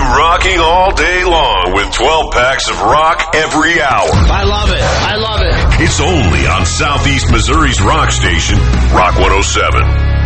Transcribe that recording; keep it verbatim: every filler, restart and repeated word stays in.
rocking all day long with twelve packs of rock every hour. I love it. I love it. It's only on Southeast Missouri's rock station, Rock one oh seven.